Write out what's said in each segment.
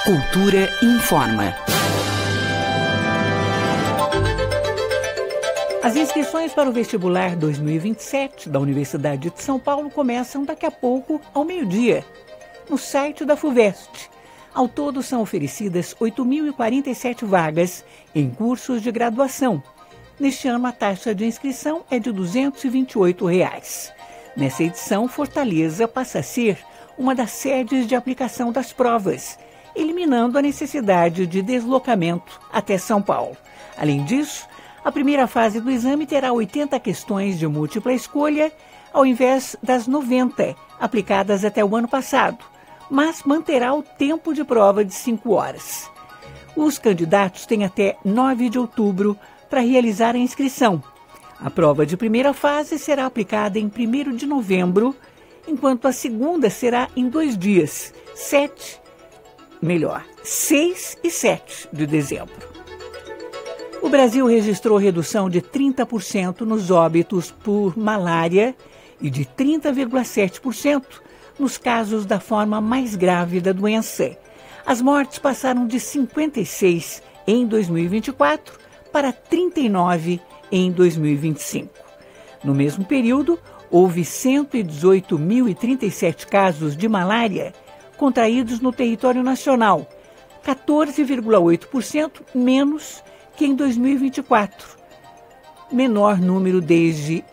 Cultura informa. As inscrições para o vestibular 2027 da Universidade de São Paulo começam daqui a pouco, ao meio-dia, no site da FUVEST. Ao todo, são oferecidas 8.047 vagas em cursos de graduação. Neste ano, a taxa de inscrição é de R$ 228. Nessa edição, Fortaleza passa a ser uma das sedes de aplicação das provas, eliminando a necessidade de deslocamento até São Paulo. Além disso, a primeira fase do exame terá 80 questões de múltipla escolha, ao invés das 90 aplicadas até o ano passado, mas manterá o tempo de prova de 5 horas. Os candidatos têm até 9 de outubro para realizar a inscrição. A prova de primeira fase será aplicada em 1º de novembro, enquanto a segunda será em 2 dias, 6 e 7 de dezembro. O Brasil registrou redução de 30% nos óbitos por malária e de 30,7% nos casos da forma mais grave da doença. As mortes passaram de 56 em 2024 para 39 em 2025. No mesmo período, houve 118.037 casos de malária contraídos no território nacional, 14,8% menos que em 2024, menor número desde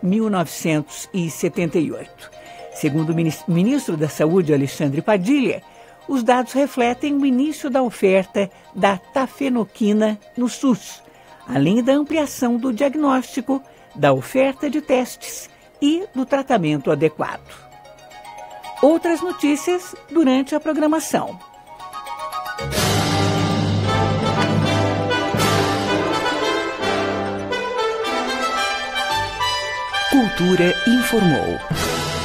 1978. Segundo o ministro da Saúde, Alexandre Padilha, os dados refletem o início da oferta da tafenoquina no SUS, além da ampliação do diagnóstico, da oferta de testes e do tratamento adequado. Outras notícias durante a programação. Cultura informou.